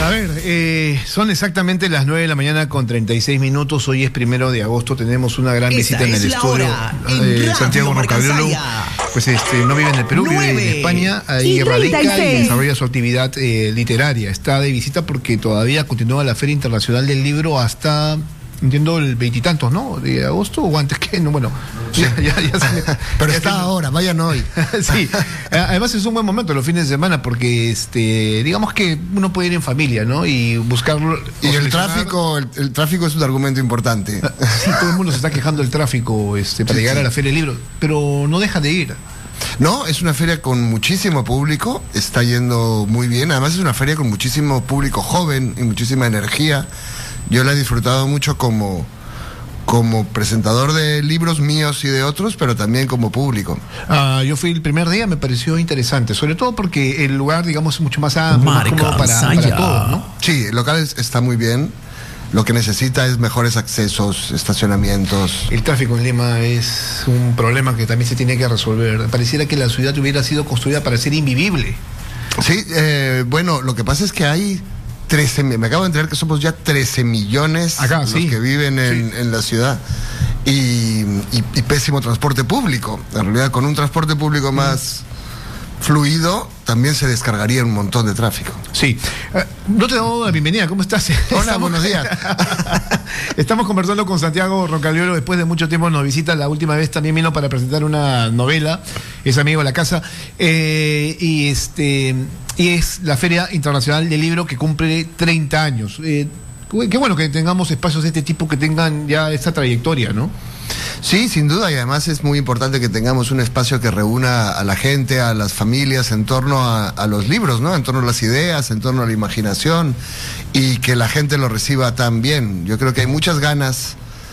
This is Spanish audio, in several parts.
A ver, son exactamente las 9 de la mañana con 36 minutos. Hoy es 1 de agosto. Tenemos una gran visita en el estudio. Santiago Rocagliolo, pues no vive en el Perú, vive en España. Ahí radica y desarrolla su actividad literaria. Está de visita porque todavía continúa la Feria Internacional del Libro hasta, entiendo, el 20 y tantos, ¿no? ¿De agosto o antes que? No, bueno, ya pero ya está ahora, vayan hoy. Sí, además es un buen momento los fines de semana porque digamos que uno puede ir en familia, ¿no? Y buscarlo. Y el tráfico es un argumento importante. Sí, todo el mundo se está quejando del tráfico para llegar a la Feria del Libro, pero no deja de ir. No, es una feria con muchísimo público, está yendo muy bien. Además es una feria con muchísimo público joven y muchísima energía. Yo la he disfrutado mucho como presentador de libros míos y de otros, pero también como público. Yo fui el primer día, me pareció interesante, sobre todo porque el lugar, digamos, es mucho más amplio, más cómodo para todos, ¿no? Sí, el local está muy bien. Lo que necesita es mejores accesos, estacionamientos. El tráfico en Lima es un problema que también se tiene que resolver. Pareciera que la ciudad hubiera sido construida para ser invivible. Sí, bueno, lo que pasa es que hay 13, me acabo de enterar que somos ya 13 millones acá, los que viven en la ciudad y pésimo transporte público. En realidad, con un transporte público más fluido, también se descargaría un montón de tráfico. Sí. No te doy la bienvenida, ¿cómo estás? Hola, buenos días. Estamos conversando con Santiago Rocagliolo, después de mucho tiempo nos visita. La última vez también vino para presentar una novela, es amigo de la casa, y es la Feria Internacional del Libro que cumple 30 años. Qué bueno que tengamos espacios de este tipo que tengan ya esta trayectoria, ¿no? Sí, sin duda, y además es muy importante que tengamos un espacio que reúna a la gente, a las familias en torno a los libros, ¿no? En torno a las ideas, en torno a la imaginación, y que la gente lo reciba tan bien. Yo creo que hay muchas ganas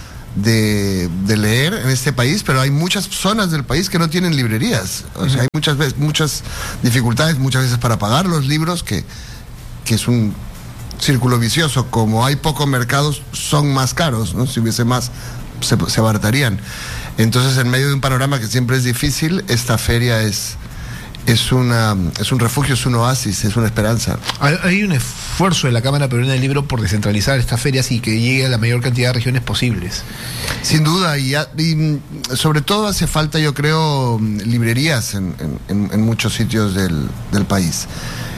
de leer en este país, pero hay muchas zonas del país que no tienen librerías. O sea, hay muchas dificultades, muchas veces para pagar los libros, que es un círculo vicioso. Como hay pocos mercados, son más caros, ¿no? Si hubiese más, se abaratarían. Entonces, en medio de un panorama que siempre es difícil, esta feria es un refugio, es un oasis, es una esperanza. Hay un esfuerzo de la Cámara Peruana del Libro por descentralizar estas ferias y que llegue a la mayor cantidad de regiones posibles. Sin duda, y sobre todo hace falta, yo creo, librerías en muchos sitios del país.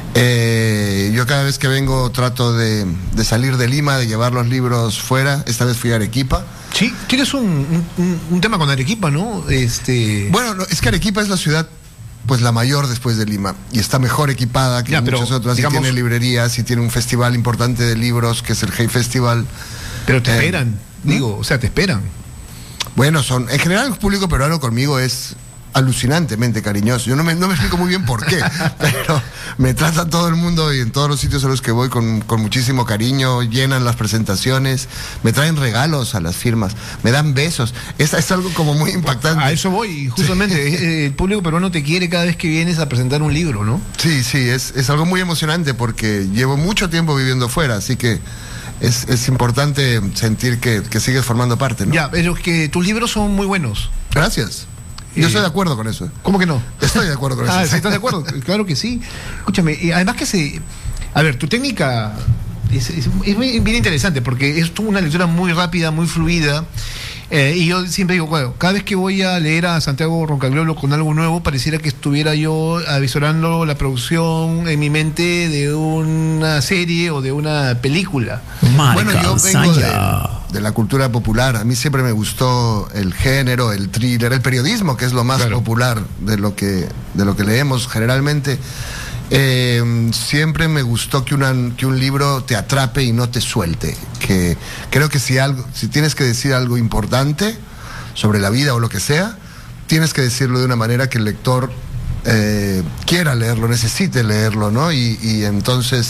Yo cada vez que vengo trato de salir de Lima, de llevar los libros fuera. Esta vez fui a Arequipa. Sí, tienes un tema con Arequipa, ¿no? Bueno, es que Arequipa es la ciudad, pues, la mayor después de Lima, y está mejor equipada que muchas otras, digamos, y tiene librerías, y tiene un festival importante de libros, que es el Hey Festival. Pero te esperan, o sea, te esperan. Bueno, en general el público peruano conmigo es alucinantemente cariñoso. Yo no me explico muy bien por qué, pero me trata todo el mundo, y en todos los sitios a los que voy, con muchísimo cariño. Llenan las presentaciones, me traen regalos a las firmas, me dan besos. Es algo como muy impactante. A eso voy, justamente. Sí. El público peruano te quiere cada vez que vienes a presentar un libro, ¿no? Sí, es algo muy emocionante porque llevo mucho tiempo viviendo fuera, así que es importante sentir que sigues formando parte, ¿no? Ya, pero que tus libros son muy buenos. Gracias. Yo estoy de acuerdo con eso. ¿Cómo que no? Estoy de acuerdo con eso. ¿Sí estás de acuerdo? Claro que sí. Escúchame, además a ver, tu técnica es bien interesante porque es una lectura muy rápida, muy fluida. Y yo siempre digo, bueno, cada vez que voy a leer a Santiago Rocagliolo con algo nuevo, pareciera que estuviera yo avisorando la producción en mi mente de una serie o de una película. Bueno, yo vengo de la cultura popular. A mí siempre me gustó el género, el thriller, el periodismo, que es lo más popular de lo que leemos generalmente. Siempre me gustó que un libro te atrape y no te suelte. Que creo que si tienes que decir algo importante sobre la vida o lo que sea, tienes que decirlo de una manera que el lector quiera leerlo, necesite leerlo, ¿no? Y entonces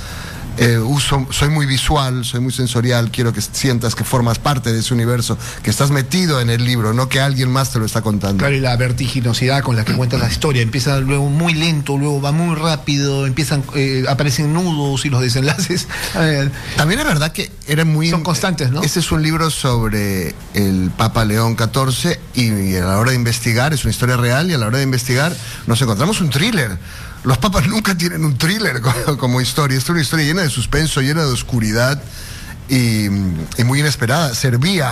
soy muy visual, soy muy sensorial. Quiero que sientas que formas parte de ese universo, que estás metido en el libro, no que alguien más te lo está contando. Claro, y la vertiginosidad con la que cuentas la historia empieza luego muy lento, luego va muy rápido, aparecen nudos y los desenlaces. También es verdad que son constantes, ¿no? Este es un libro sobre el Papa León XIV, y a la hora de investigar es una historia real, y a la hora de investigar nos encontramos un thriller. los papas nunca tienen un thriller como historia. Esta es una historia llena de suspenso, llena de oscuridad y muy inesperada. Servía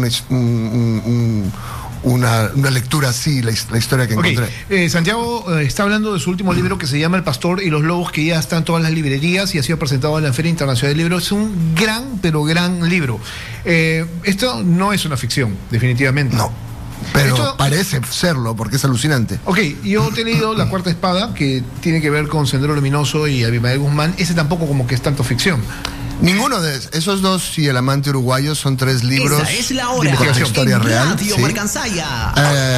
una lectura así, la historia que encontré. Santiago está hablando de su último libro que se llama El Pastor y los Lobos, que ya está en todas las librerías y ha sido presentado en la Feria Internacional del Libro. Es un gran, pero gran libro. Esto no es una ficción, definitivamente. No, pero parece serlo, porque es alucinante. Ok, yo te he leído La Cuarta Espada, que tiene que ver con Sendero Luminoso y Abimael Guzmán. Ese tampoco como que es tanto ficción. Ninguno de esos dos y El Amante Uruguayo son 3 libros. Esa es la hora. De historia real. Radio ¿sí? Marcansaya.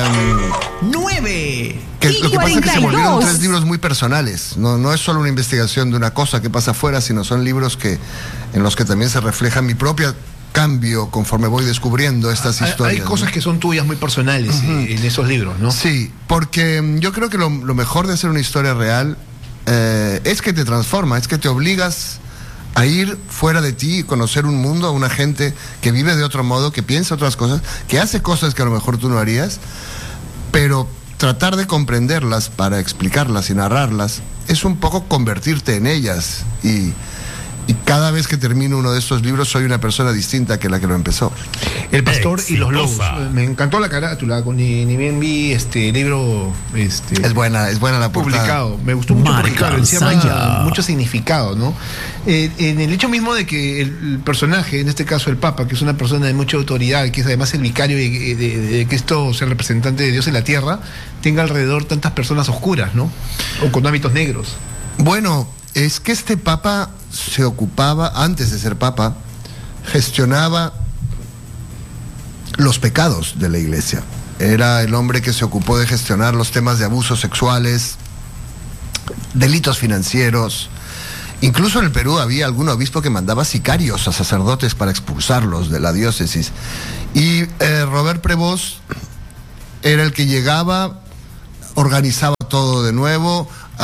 9. Lo que pasa es que se volvieron 3 libros muy personales. No es solo una investigación de una cosa que pasa afuera, sino son libros en los que también se refleja mi propia cambio conforme voy descubriendo estas historias. Hay cosas que son tuyas muy personales en esos libros, ¿no? Sí, porque yo creo que lo mejor de hacer una historia real es que te transforma, es que te obligas a ir fuera de ti y conocer un mundo, a una gente que vive de otro modo, que piensa otras cosas, que hace cosas que a lo mejor tú no harías, pero tratar de comprenderlas para explicarlas y narrarlas es un poco convertirte en ellas y cada vez que termino uno de estos libros soy una persona distinta que la que lo empezó. El Pastor y los Lobos. Me encantó la carátula, ni bien vi este libro. Es buena la portada. Publicado. Me gustó mucho porque claro, encima mucho significado, ¿no? En el hecho mismo de que el personaje, en este caso el Papa, que es una persona de mucha autoridad, que es además el vicario de Cristo, sea el representante de Dios en la tierra, tenga alrededor tantas personas oscuras, ¿no? O con hábitos negros. Bueno, es que este Papa se ocupaba, antes de ser Papa, gestionaba los pecados de la Iglesia. Era el hombre que se ocupó de gestionar los temas de abusos sexuales, delitos financieros. Incluso en el Perú había algún obispo que mandaba sicarios a sacerdotes para expulsarlos de la diócesis. Y Robert Prevost era el que llegaba, organizaba todo de nuevo,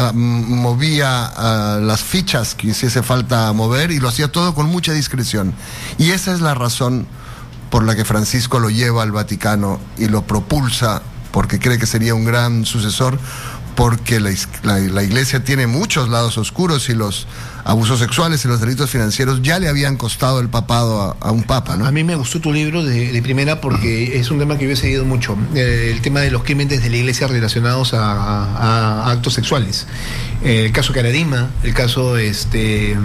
movía las fichas que hiciese falta mover y lo hacía todo con mucha discreción. Y esa es la razón por la que Francisco lo lleva al Vaticano y lo propulsa, porque cree que sería un gran sucesor, porque la Iglesia tiene muchos lados oscuros y los abusos sexuales y los delitos financieros ya le habían costado el papado a un papa, ¿no? A mí me gustó tu libro de primera porque es un tema que yo he seguido mucho, el tema de los crímenes de la Iglesia relacionados a actos sexuales. El caso Caradima, el caso este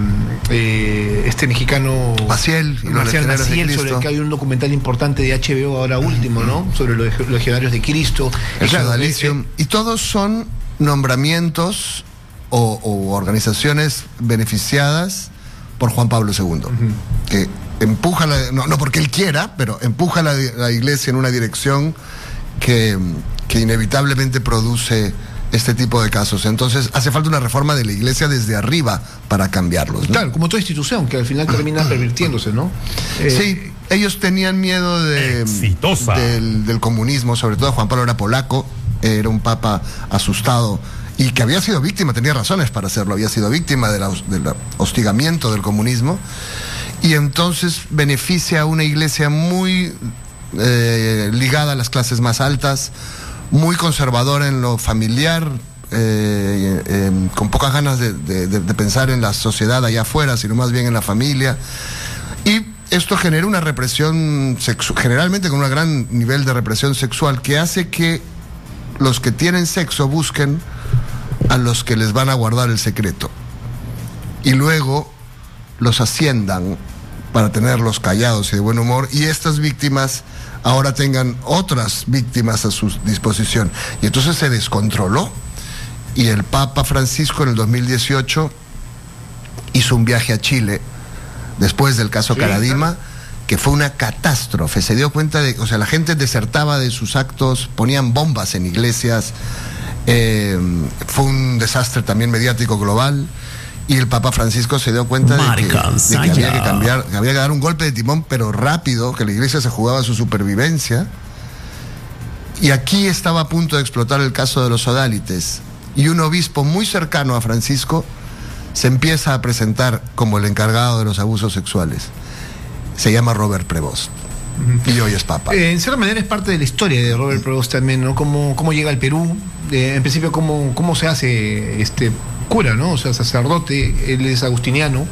mexicano Maciel, sobre el que hay un documental importante de HBO ahora último, ¿no? Sobre los legionarios de Cristo. Y todos son nombramientos o organizaciones beneficiadas por Juan Pablo II, que empuja, no porque él quiera, pero empuja la Iglesia en una dirección que inevitablemente produce este tipo de casos. Entonces hace falta una reforma de la Iglesia desde arriba para cambiarlos, ¿no? Claro, como toda institución que al final termina pervirtiéndose, ¿no? Sí, ellos tenían miedo del comunismo, sobre todo Juan Pablo era polaco, era un papa asustado y que había sido víctima, tenía razones para hacerlo, había sido víctima del hostigamiento del comunismo, y entonces beneficia a una Iglesia muy ligada a las clases más altas, muy conservadora en lo familiar, con pocas ganas de pensar en la sociedad allá afuera, sino más bien en la familia. Y esto genera una represión generalmente con un gran nivel de represión sexual, que hace que los que tienen sexo busquen a los que les van a guardar el secreto y luego los asciendan para tenerlos callados y de buen humor, y estas víctimas ahora tengan otras víctimas a su disposición. Y entonces se descontroló, y el Papa Francisco en el 2018 hizo un viaje a Chile después del caso Caradima, que fue una catástrofe. Se dio cuenta la gente desertaba de sus actos, ponían bombas en iglesias, fue un desastre también mediático global. Y el Papa Francisco se dio cuenta de que había que cambiar, que había que dar un golpe de timón, pero rápido, que la Iglesia se jugaba su supervivencia. Y aquí estaba a punto de explotar el caso de los sodálites. Y un obispo muy cercano a Francisco se empieza a presentar como el encargado de los abusos sexuales. Se llama Robert Prevost. Y hoy es papa. En cierta manera es parte de la historia de Robert Prevost también, ¿no? Cómo llega al Perú, en principio cómo se hace cura, ¿no? O sea, sacerdote, él es agustiniano.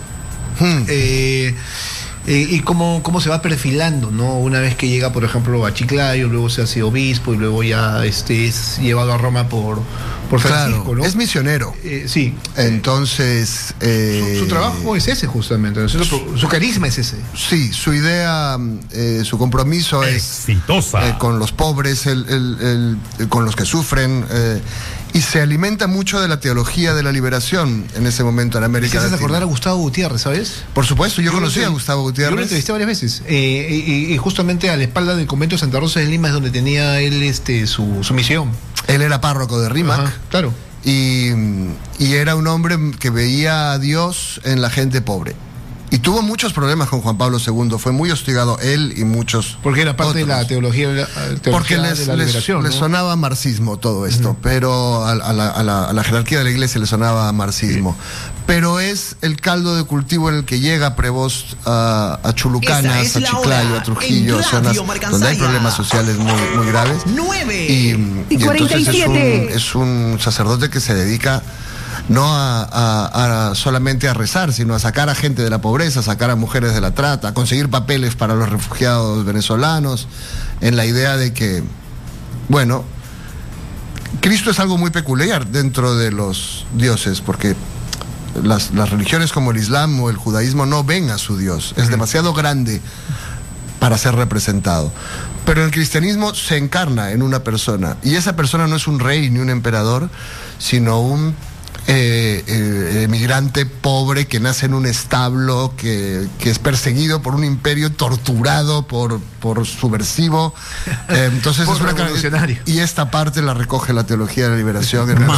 Y cómo se va perfilando, ¿no? Una vez que llega, por ejemplo, a Chiclayo, luego se hace obispo y luego ya es llevado a Roma por Francisco, claro, ¿no? Es misionero. Sí. Entonces... su trabajo es ese, justamente, ¿no? Su carisma es ese. Sí, su idea, su compromiso exitosa es con los pobres, con los que sufren, y se alimenta mucho de la teología de la liberación en ese momento en América Latina. Me haces acordar a Gustavo Gutiérrez, ¿sabes? Por supuesto, yo conocí a Gustavo Gutiérrez. Yo lo entrevisté varias veces. Y justamente a la espalda del convento de Santa Rosa de Lima es donde tenía él su misión. Él era párroco de Rímac. Ajá, claro. Y era un hombre que veía a Dios en la gente pobre. Y tuvo muchos problemas con Juan Pablo II, fue muy hostigado él y muchos. Porque era parte otros. De la teología Porque de la liberación, les ¿no? sonaba marxismo todo esto, pero a la jerarquía de la iglesia le sonaba marxismo. Pero es el caldo de cultivo en el que llega Prevost a Chulucanas, a Chiclayo, a Trujillo, zonas donde hay problemas sociales muy graves. 9 y 47. Entonces es un sacerdote que se dedica no a solamente a rezar, sino a sacar a gente de la pobreza, a sacar a mujeres de la trata, a conseguir papeles para los refugiados venezolanos, en la idea de que, bueno, Cristo es algo muy peculiar dentro de los dioses, porque las religiones como el Islam o el judaísmo no ven a su Dios, es demasiado grande para ser representado. Pero el cristianismo se encarna en una persona, y esa persona no es un rey ni un emperador, sino un emigrante pobre que nace en un establo, que es perseguido por un imperio, torturado por subversivo. Entonces es una revolucionario. Y esta parte la recoge la teología de la liberación en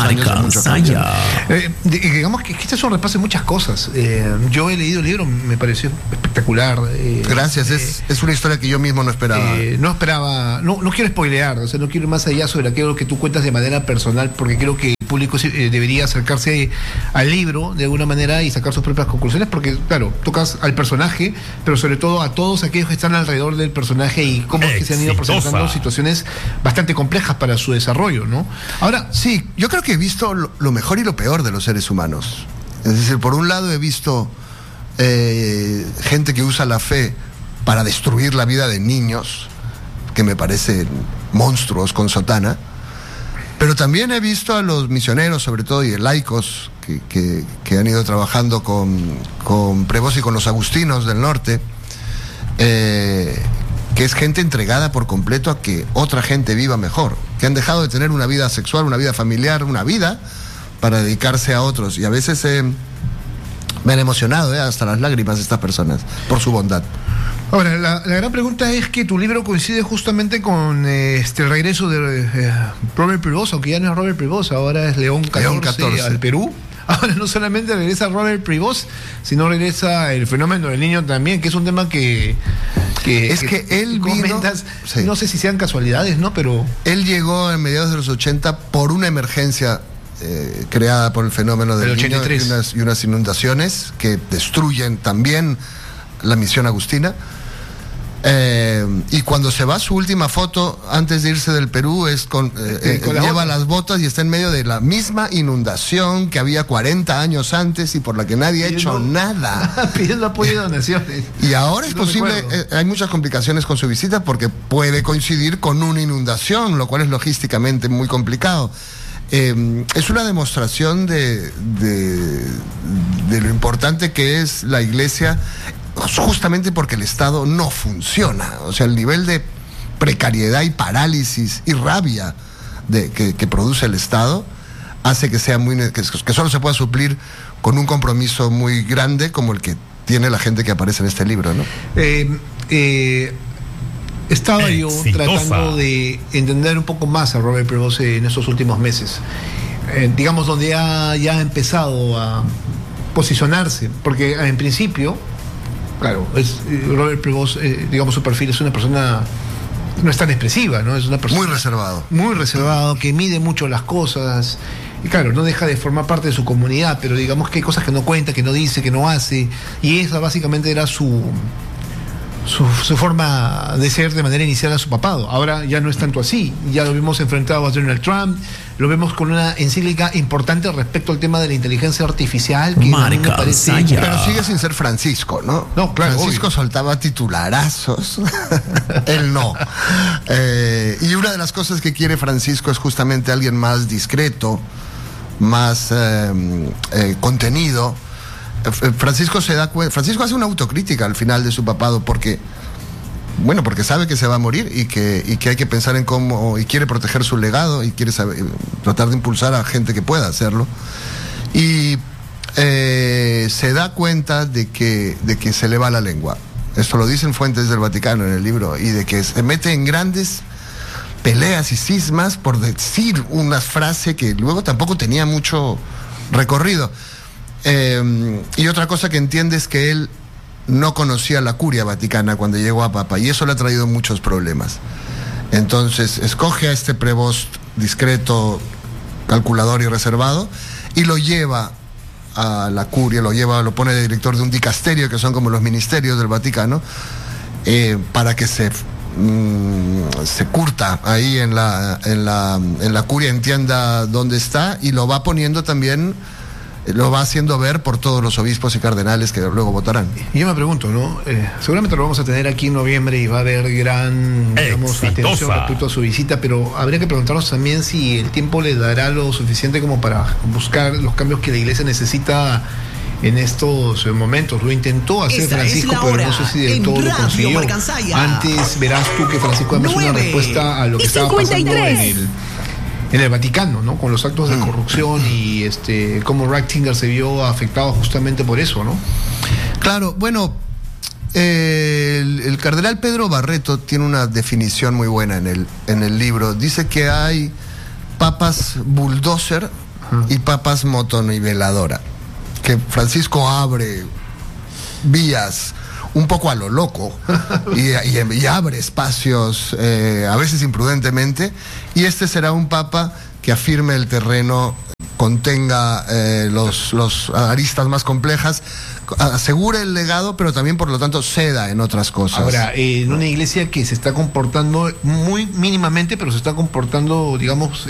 digamos que este es un repaso de muchas cosas. Yo he leído el libro, me pareció espectacular. Gracias, es una historia que yo mismo no esperaba. No quiero spoilear, o sea, no quiero ir más allá sobre aquello que tú cuentas de manera personal, porque creo que el público debería acercarse al libro de alguna manera y sacar sus propias conclusiones, porque claro, tocas al personaje, pero sobre todo a todos aquellos que están alrededor del personaje y cómo es que se han ido presentando situaciones bastante complejas para su desarrollo, ¿no? Ahora, sí, yo creo que he visto lo mejor y lo peor de los seres humanos. Es decir, por un lado he visto gente que usa la fe para destruir la vida de niños, que me parecen monstruos con sotana. Pero también he visto a los misioneros, sobre todo, y laicos que han ido trabajando con Prevost y con los agustinos del norte, que es gente entregada por completo a que otra gente viva mejor, que han dejado de tener una vida sexual, una vida familiar, una vida para dedicarse a otros. Y a veces me han emocionado hasta las lágrimas estas personas por su bondad. Ahora, la gran pregunta es que tu libro coincide justamente con el regreso de Robert Prevost, aunque ya no es Robert Prevost, ahora es León XIV al Perú. Ahora no solamente regresa Robert Prevost, sino regresa el fenómeno del niño también, que es un tema que él comentas, sí. No sé si sean casualidades, ¿no? Pero él llegó en mediados de los 80 por una emergencia creada por el fenómeno del niño y unas inundaciones que destruyen también la misión agustina. Y cuando se va, su última foto antes de irse del Perú es lleva las botas y está en medio de la misma inundación que había 40 años antes y por la que nadie ha hecho nada, pidiendo apoyo y donaciones. Y ahora es posible, hay muchas complicaciones con su visita porque puede coincidir con una inundación, lo cual es logísticamente muy complicado. Es una demostración de lo importante que es la iglesia, justamente porque el Estado no funciona. O sea, el nivel de precariedad y parálisis y rabia que produce el Estado hace que sea que solo se pueda suplir con un compromiso muy grande como el que tiene la gente que aparece en este libro, ¿no? Estaba yo tratando de entender un poco más a Robert Prevost en estos últimos meses, digamos, donde ya ha empezado a posicionarse, porque en principio, claro, Robert Prevost, digamos, su perfil es una persona, no es tan expresiva, ¿no? Es una persona muy reservado, que mide mucho las cosas, y claro, no deja de formar parte de su comunidad, pero digamos que hay cosas que no cuenta, que no dice, que no hace, y esa básicamente era su su forma de ser de manera inicial a su papado. Ahora ya no es tanto así. Ya lo vimos enfrentado a Donald Trump, lo vemos con una encíclica importante respecto al tema de la inteligencia artificial, que a mí me parece... Pero sigue sin ser Francisco, ¿no? No, claro. Francisco soltaba titularazos. Él no. Y una de las cosas que quiere Francisco es justamente alguien más discreto, más contenido. Francisco se da cuenta, Francisco hace una autocrítica al final de su papado porque sabe que se va a morir y que hay que pensar en cómo, y quiere proteger su legado y quiere tratar de impulsar a gente que pueda hacerlo, y se da cuenta de que se le va la lengua. Esto lo dicen fuentes del Vaticano en el libro, y de que se mete en grandes peleas y cismas por decir una frase que luego tampoco tenía mucho recorrido. Y otra cosa que entiende es que él no conocía la curia vaticana cuando llegó a Papa, y eso le ha traído muchos problemas. Entonces escoge a este prebost discreto, calculador y reservado, y lo lleva a la curia, lo pone de director de un dicasterio, que son como los ministerios del Vaticano, para que se curta ahí en la curia, entienda dónde está, y lo va poniendo también, lo va haciendo ver por todos los obispos y cardenales que luego votarán. Y yo me pregunto, ¿no? Seguramente lo vamos a tener aquí en noviembre y va a haber gran, atención respecto a su visita, pero habría que preguntarnos también si el tiempo le dará lo suficiente como para buscar los cambios que la Iglesia necesita en estos momentos. Lo intentó hacer Francisco, pero no sé si del todo lo consiguió. Antes verás tú que Francisco además una respuesta a lo que estaba pasando en el Vaticano, ¿no? Con los actos de corrupción y cómo Ratzinger se vio afectado justamente por eso, ¿no? Claro, bueno, el cardenal Pedro Barreto tiene una definición muy buena en el libro. Dice que hay papas bulldozer y papas motoniveladora, que Francisco abre vías un poco a lo loco y abre espacios, a veces imprudentemente, y este será un papa que afirme el terreno, contenga los aristas más complejas, asegure el legado, pero también por lo tanto ceda en otras cosas. Ahora, en una iglesia que se está comportando muy mínimamente, pero se está comportando, digamos,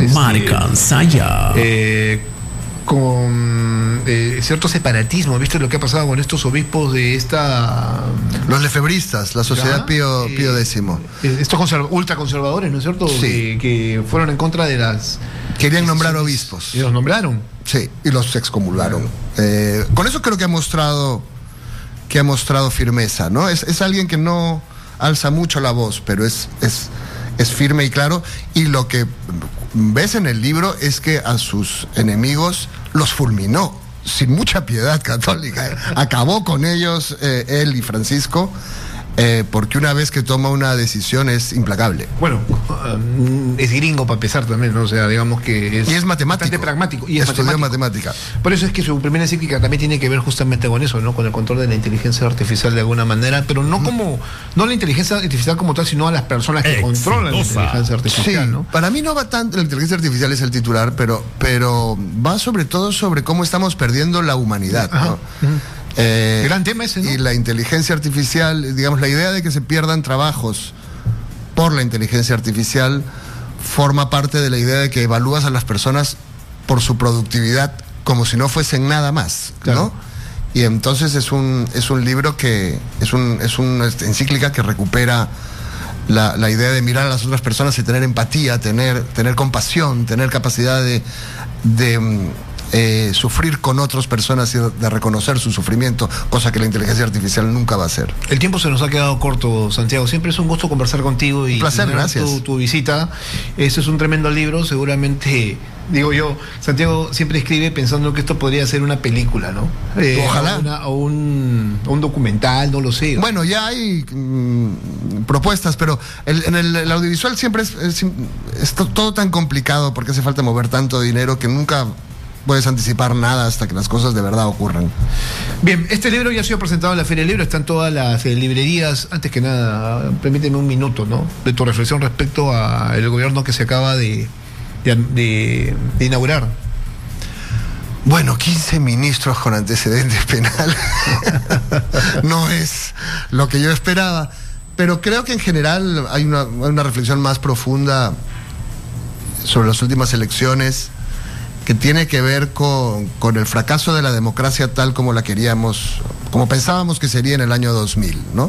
con cierto separatismo. ¿Viste lo que ha pasado con estos obispos de esta... Los lefebristas, la Sociedad Pío X. Estos ultraconservadores, ¿no es cierto? Sí. Que fueron en contra de las... Querían nombrar obispos. ¿Y los nombraron? Sí, y los excomulgaron. Con eso creo que ha mostrado firmeza, ¿no? Es alguien que no alza mucho la voz, pero es firme y claro, y lo que ves en el libro es que a sus enemigos los fulminó sin mucha piedad católica. Acabó con ellos, él y Francisco, porque una vez que toma una decisión es implacable. Bueno, es gringo para empezar también, ¿no? O sea, digamos que y es matemático. Bastante pragmático. Y es estudió matemática. Por eso es que su primera encíclica también tiene que ver justamente con eso, ¿no? Con el control de la inteligencia artificial de alguna manera, pero no la inteligencia artificial como tal, sino a las personas que controlan la inteligencia artificial, sí, ¿no? Para mí no va tanto, la inteligencia artificial es el titular, pero va sobre todo sobre cómo estamos perdiendo la humanidad, ¿no? Gran tema ese, ¿no? Y la inteligencia artificial, digamos, la idea de que se pierdan trabajos por la inteligencia artificial forma parte de la idea de que evalúas a las personas por su productividad como si no fuesen nada más, ¿no? Claro. Y entonces es un libro que es una encíclica que recupera la idea de mirar a las otras personas y tener empatía, tener compasión, tener capacidad de sufrir con otras personas y de reconocer su sufrimiento, cosa que la inteligencia artificial nunca va a hacer. El tiempo se nos ha quedado corto, Santiago. Siempre es un gusto conversar contigo y un placer, gracias. Tu visita. Este es un tremendo libro, seguramente. Digo yo, Santiago siempre escribe pensando que esto podría ser una película, ¿no? Ojalá. O un documental, no lo sé. Bueno, ya hay propuestas, pero en el audiovisual siempre es todo tan complicado porque hace falta mover tanto dinero que nunca puedes anticipar nada hasta que las cosas de verdad ocurran. Bien, este libro ya ha sido presentado en la Feria del Libro, está en todas las librerías. Antes que nada, permíteme un minuto, ¿no? De tu reflexión respecto al gobierno que se acaba de inaugurar. Bueno, 15 ministros con antecedentes penales no es lo que yo esperaba, pero creo que en general hay una reflexión más profunda sobre las últimas elecciones que tiene que ver con el fracaso de la democracia tal como la queríamos, como pensábamos que sería en el año 2000, ¿no?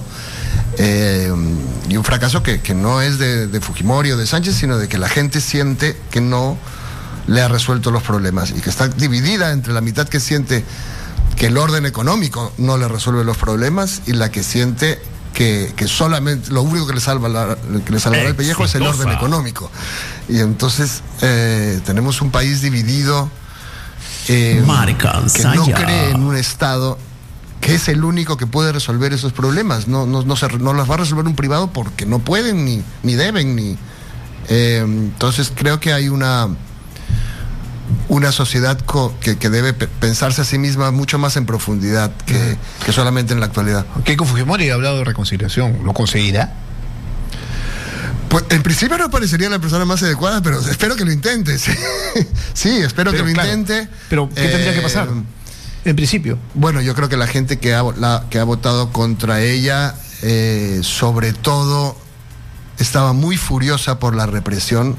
Y un fracaso que no es de Fujimori o de Sánchez, sino de que la gente siente que no le ha resuelto los problemas y que está dividida entre la mitad que siente que el orden económico no le resuelve los problemas y la que siente que solamente lo único que le salvará el pellejo es el orden económico. Y entonces tenemos un país dividido que no cree en un Estado que es el único que puede resolver esos problemas. No las va a resolver un privado porque no pueden ni deben entonces creo que hay una sociedad que debe pensarse a sí misma mucho más en profundidad que solamente en la actualidad. Keiko Fujimori ha hablado de reconciliación. ¿Lo conseguirá? Pues en principio no parecería la persona más adecuada, pero espero que lo intente. Sí, espero que lo intente. Pero ¿qué tendría que pasar? En principio. Bueno, yo creo que la gente que ha votado contra ella, sobre todo, estaba muy furiosa por la represión.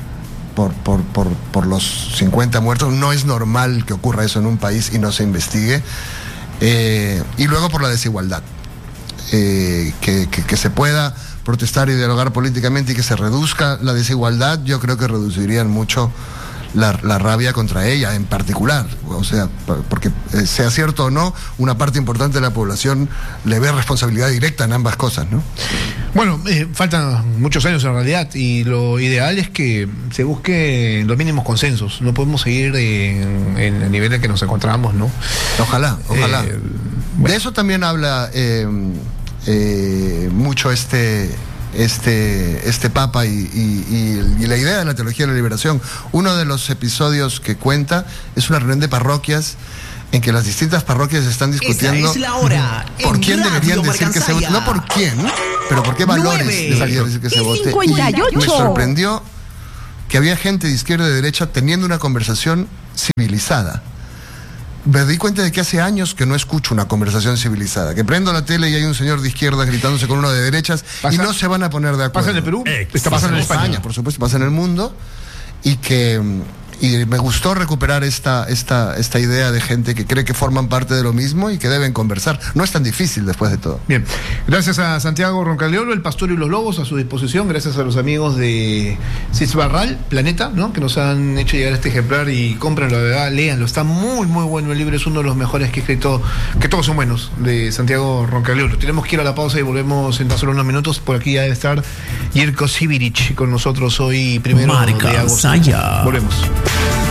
Por los 50 muertos. No es normal que ocurra eso en un país y no se investigue. Y luego por la desigualdad. Que se pueda protestar y dialogar políticamente y que se reduzca la desigualdad, yo creo que reducirían mucho la rabia contra ella en particular. O sea, porque sea cierto o no, una parte importante de la población le ve responsabilidad directa en ambas cosas, ¿no? Bueno, faltan muchos años en realidad y lo ideal es que se busque los mínimos consensos. No podemos seguir en el nivel en que nos encontramos, ¿no? Ojalá. Bueno. De eso también habla mucho este Papa y la idea de la teología de la liberación. Uno de los episodios que cuenta es una reunión de parroquias en que las distintas parroquias están discutiendo por quién deberían decir que se vote, no por quién, pero por qué valores deberían decir que se vote. 58. Y me sorprendió que había gente de izquierda y de derecha teniendo una conversación civilizada. Me di cuenta de que hace años que no escucho una conversación civilizada, que prendo la tele y hay un señor de izquierda gritándose con uno de derechas y no se van a poner de acuerdo. Pasa en el Perú, está pasando en España, por supuesto, pasa en el mundo, y me gustó recuperar esta idea de gente que cree que forman parte de lo mismo y que deben conversar. No es tan difícil después de todo. Bien, gracias a Santiago Roncaliolo, El Pastor y los Lobos a su disposición, gracias a los amigos de Cis Barral, Planeta, ¿no? Que nos han hecho llegar este ejemplar y cómprenlo, de verdad, léanlo, está muy muy bueno el libro, es uno de los mejores que he escrito, que todos son buenos, de Santiago Roncaliolo. Tenemos que ir a la pausa y volvemos en tan solo unos minutos. Por aquí ya debe estar Jirko Sibirich con nosotros hoy, 1 de agosto. Volvemos.